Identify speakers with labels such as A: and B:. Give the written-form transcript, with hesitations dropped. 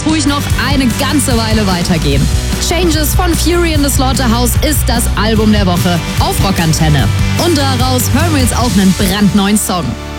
A: ruhig noch eine ganze Weile weitergehen. Changes von Fury in the Slaughterhouse ist das Album der Woche auf Rockantenne. Und daraus hören wir jetzt auch einen brandneuen Song.